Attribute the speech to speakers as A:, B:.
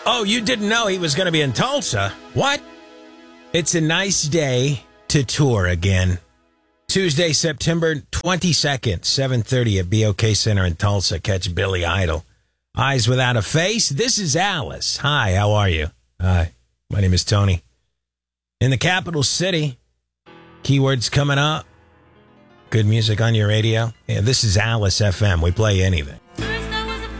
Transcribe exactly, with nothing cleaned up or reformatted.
A: Oh, you didn't know he was going to be in Tulsa? What? It's a nice day to tour again. Tuesday, September twenty-second, seven thirty at B O K Center in Tulsa. Catch Billy Idol. Eyes Without a Face. This is Alice. Hi, how are you? Hi, my name is Tony. In the capital city, keywords coming up. Good music on your radio. Yeah, this is Alice F M. We play anything.